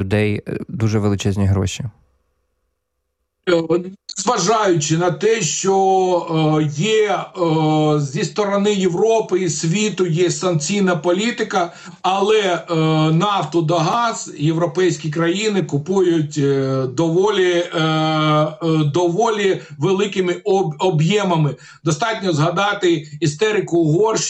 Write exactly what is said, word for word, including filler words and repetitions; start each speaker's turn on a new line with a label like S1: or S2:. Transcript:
S1: людей дуже величезні гроші?
S2: Зважаючи на те, що е, є е, зі сторони Європи і світу є санкційна політика, але е, нафту та газ європейські країни купують е, доволі, е, е, доволі великими об, об'ємами. Достатньо згадати істерику Угорщини,